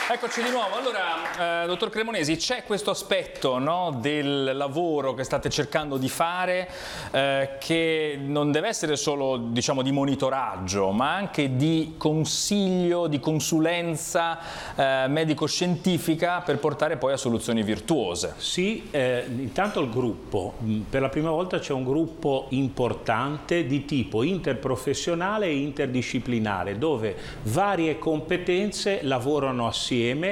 Eccoci di nuovo. Allora, dottor Cremonesi, c'è questo aspetto, no, del lavoro che state cercando di fare che non deve essere solo, diciamo, di monitoraggio, ma anche di consiglio, di consulenza medico-scientifica per portare poi a soluzioni virtuose. Sì, intanto il gruppo. Per la prima volta c'è un gruppo importante di tipo interprofessionale e interdisciplinare, dove varie competenze lavorano assieme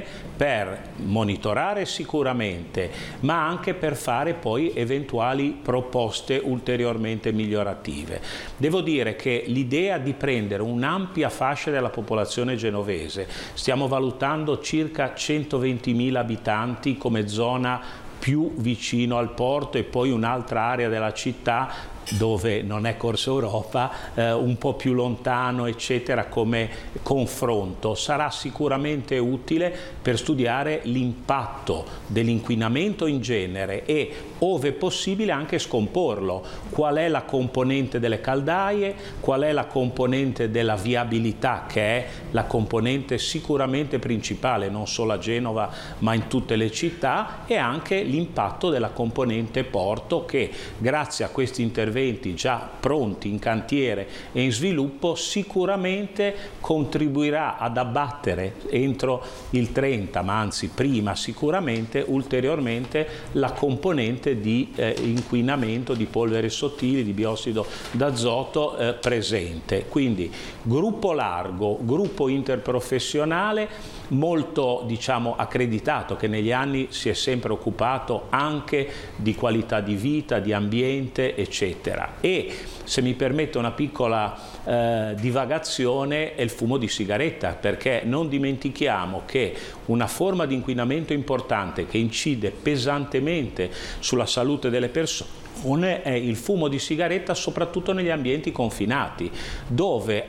per monitorare sicuramente, ma anche per fare poi eventuali proposte ulteriormente migliorative. Devo dire che l'idea di prendere un'ampia fascia della popolazione genovese, stiamo valutando circa 120.000 abitanti come zona più vicino al porto e poi un'altra area della città dove non è Corso Europa, un po' più lontano, eccetera, come confronto. Sarà sicuramente utile per studiare l'impatto dell'inquinamento in genere e, ove possibile, anche scomporlo. Qual è la componente delle caldaie, qual è la componente della viabilità, che è la componente sicuramente principale, non solo a Genova, ma in tutte le città, e anche l'impatto della componente porto, che grazie a questi interventi già pronti in cantiere e in sviluppo sicuramente contribuirà ad abbattere entro il 30, ma anzi prima sicuramente, ulteriormente la componente di inquinamento di polveri sottili, di biossido d'azoto presente. Quindi gruppo largo, gruppo interprofessionale molto, diciamo, accreditato, che negli anni si è sempre occupato anche di qualità di vita, di ambiente, eccetera. E, se mi permette una piccola divagazione, è il fumo di sigaretta, perché non dimentichiamo che una forma di inquinamento importante che incide pesantemente sulla salute delle persone è il fumo di sigaretta, soprattutto negli ambienti confinati, dove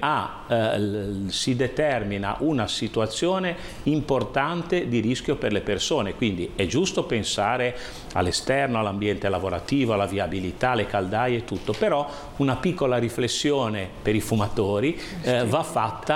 si determina una situazione importante di rischio per le persone. Quindi è giusto pensare all'esterno, all'ambiente lavorativo, alla viabilità, alle caldaie e tutto, però una piccola riflessione per i fumatori va fatta